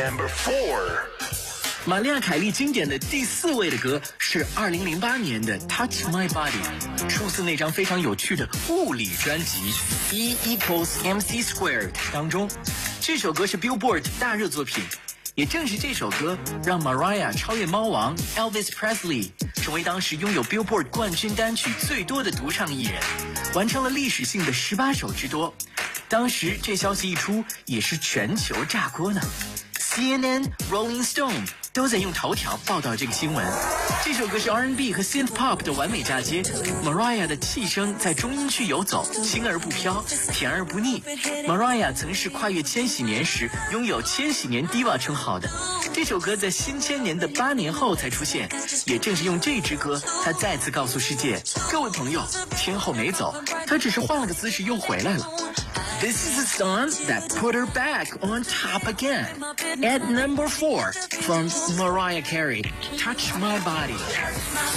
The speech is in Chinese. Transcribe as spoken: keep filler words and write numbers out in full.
Number four. 玛丽亚·凯莉经典的第四位的歌是二零零八年的《Touch My Body》，出自那张非常有趣的物理专辑《E equals mc squared》当中。这首歌是 Billboard 大热作品，也正是这首歌让 Mariah 超越猫王 Elvis Presley， 成为当时拥有 Billboard 冠军单曲最多的独唱艺人，完成了历史性的十八首之多。当时这消息一出，也是全球炸锅呢。C N N、Rolling Stone 都在用头条报道这个新闻。这首歌是 R and B 和 Synth Pop 的完美嫁接 ，Mariah 的气声在中音区游走，轻而不飘，甜而不腻。Mariah 曾是跨越千禧年时拥有千禧年 Diva 称号的。这首歌在新千年的八年后才出现，也正是用这支歌，她再次告诉世界：各位朋友，天后没走，她只是换了个姿势又回来了。This is a song that put her back on top again. At number four, from Mariah Carey, Touch My Body.